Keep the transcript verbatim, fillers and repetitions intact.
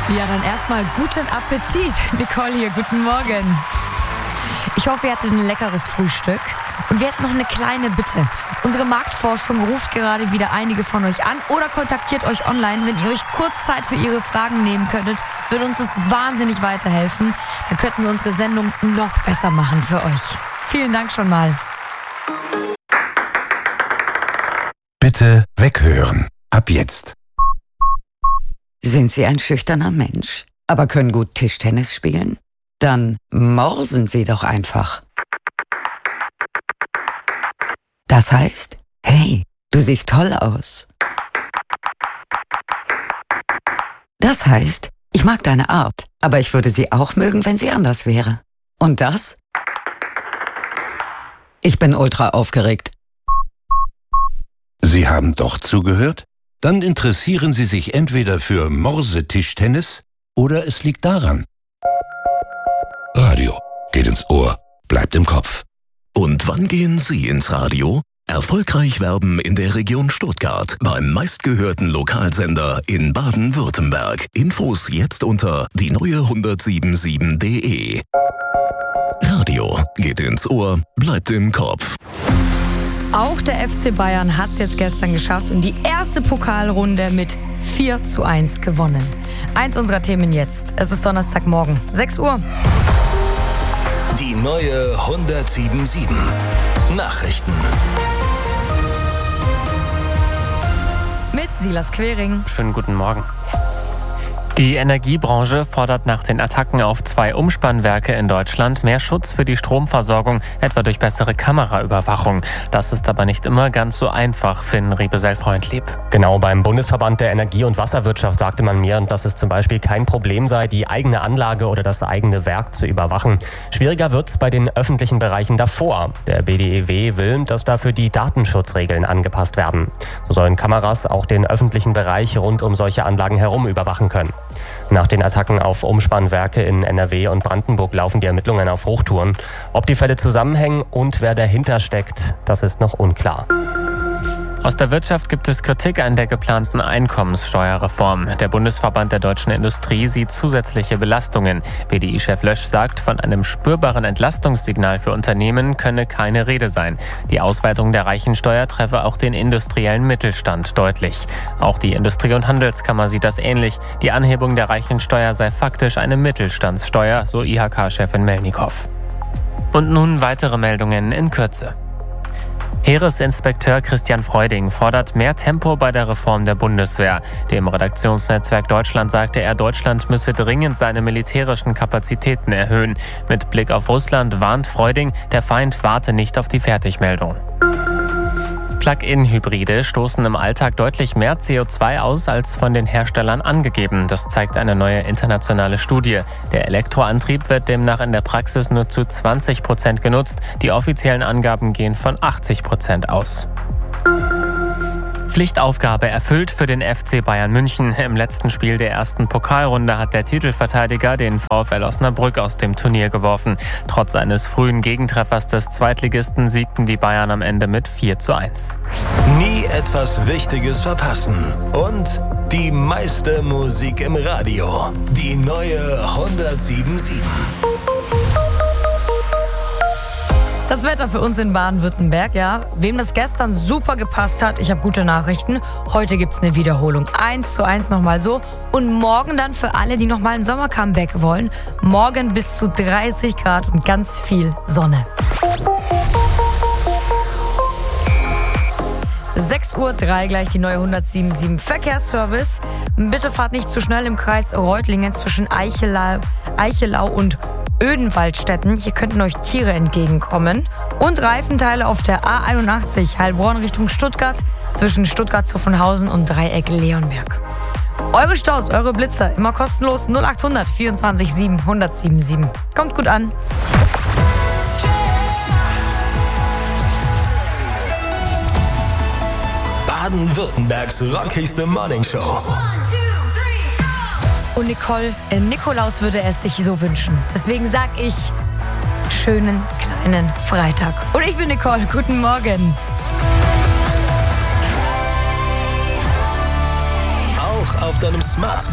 Ja, dann erstmal guten Appetit. Nicole hier, guten Morgen. Ich hoffe, ihr hattet ein leckeres Frühstück. Und wir hätten noch eine kleine Bitte. Unsere Marktforschung ruft gerade wieder einige von euch an oder kontaktiert euch online. Wenn ihr euch kurz Zeit für ihre Fragen nehmen könntet, würde uns das wahnsinnig weiterhelfen. Dann könnten wir unsere Sendung noch besser machen für euch. Vielen Dank schon mal. Bitte weghören. Ab jetzt. Sind Sie ein schüchterner Mensch, aber können gut Tischtennis spielen? Dann morsen Sie doch einfach. Das heißt, hey, du siehst toll aus. Das heißt, ich mag deine Art, aber ich würde sie auch mögen, wenn sie anders wäre. Und das? Ich bin ultra aufgeregt. Sie haben doch zugehört? Dann interessieren Sie sich entweder für Morsetischtennis oder es liegt daran. Radio geht ins Ohr, bleibt im Kopf. Und wann gehen Sie ins Radio? Erfolgreich werben in der Region Stuttgart beim meistgehörten Lokalsender in Baden-Württemberg. Infos jetzt unter die neue hundertsiebenundsiebzig punkt de. Radio geht ins Ohr, bleibt im Kopf. Auch der F C Bayern hat es jetzt gestern geschafft und die erste Pokalrunde mit vier zu eins gewonnen. Eins unserer Themen jetzt. Es ist Donnerstagmorgen, sechs Uhr. Die neue hundertsiebenundsiebzig. Nachrichten. Mit Silas Quering. Schönen guten Morgen. Die Energiebranche fordert nach den Attacken auf zwei Umspannwerke in Deutschland mehr Schutz für die Stromversorgung, etwa durch bessere Kameraüberwachung. Das ist aber nicht immer ganz so einfach, Finn Riebesell-Freundlieb. Genau, beim Bundesverband der Energie- und Wasserwirtschaft sagte man mir, dass es zum Beispiel kein Problem sei, die eigene Anlage oder das eigene Werk zu überwachen. Schwieriger wird es bei den öffentlichen Bereichen davor. Der B D E W will, dass dafür die Datenschutzregeln angepasst werden. So sollen Kameras auch den öffentlichen Bereich rund um solche Anlagen herum überwachen können. Nach den Attacken auf Umspannwerke in N R W und Brandenburg laufen die Ermittlungen auf Hochtouren. Ob die Fälle zusammenhängen und wer dahinter steckt, das ist noch unklar. Aus der Wirtschaft gibt es Kritik an der geplanten Einkommenssteuerreform. Der Bundesverband der deutschen Industrie sieht zusätzliche Belastungen. B D I-Chef Lösch sagt, von einem spürbaren Entlastungssignal für Unternehmen könne keine Rede sein. Die Ausweitung der Reichensteuer treffe auch den industriellen Mittelstand deutlich. Auch die Industrie- und Handelskammer sieht das ähnlich. Die Anhebung der Reichensteuer sei faktisch eine Mittelstandssteuer, so I H K-Chefin Melnikow. Und nun weitere Meldungen in Kürze. Heeresinspekteur Christian Freuding fordert mehr Tempo bei der Reform der Bundeswehr. Dem Redaktionsnetzwerk Deutschland sagte er, Deutschland müsse dringend seine militärischen Kapazitäten erhöhen. Mit Blick auf Russland warnt Freuding, der Feind warte nicht auf die Fertigmeldung. Plug-in-Hybride stoßen im Alltag deutlich mehr C O zwei aus als von den Herstellern angegeben. Das zeigt eine neue internationale Studie. Der Elektroantrieb wird demnach in der Praxis nur zu zwanzig Prozent genutzt. Die offiziellen Angaben gehen von achtzig Prozent aus. Pflichtaufgabe erfüllt für den F C Bayern München. Im letzten Spiel der ersten Pokalrunde hat der Titelverteidiger den VfL Osnabrück aus dem Turnier geworfen. Trotz eines frühen Gegentreffers des Zweitligisten siegten die Bayern am Ende mit vier zu eins. Nie etwas Wichtiges verpassen. Und die meiste Musik im Radio. Die neue hundertsiebenundsiebzig. Das Wetter für uns in Baden-Württemberg, ja. Wem das gestern super gepasst hat, ich habe gute Nachrichten. Heute gibt's eine Wiederholung. Eins zu eins nochmal so. Und morgen dann für alle, die nochmal ein Sommer-Comeback wollen. Morgen bis zu dreißig Grad und ganz viel Sonne. sechs Uhr drei gleich die neue hundertsiebenundsiebzig Verkehrsservice. Bitte fahrt nicht zu schnell im Kreis Reutlingen zwischen Eichelau, Eichelau und Ödenwaldstätten. Hier könnten euch Tiere entgegenkommen. Und Reifenteile auf der A einundachtzig Heilbronn Richtung Stuttgart zwischen Stuttgart-Zuffenhausen und Dreieck Leonberg. Eure Staus, eure Blitzer, immer kostenlos null achthundert vierundzwanzig sieben hundertsiebenundsiebzig. Kommt gut an. Baden-Württembergs rockigste Morningshow. Und Nicole, äh, Nikolaus würde es sich so wünschen. Deswegen sag ich, schönen kleinen Freitag. Und ich bin Nicole, guten Morgen. Auch auf deinem Smart